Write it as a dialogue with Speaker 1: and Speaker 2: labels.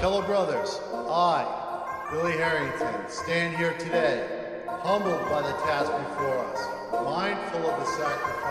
Speaker 1: fellow brothers, I, Billy Harrington, stand here today, humbled by the task before us, mindful of the sacrifice